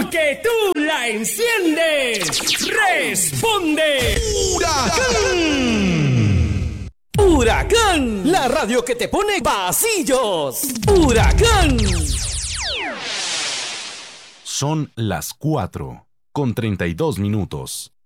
Porque tú la enciendes. Responde. ¡Huracán! ¡Huracán! La radio que te pone pasillos. ¡Huracán! Son las 4:32.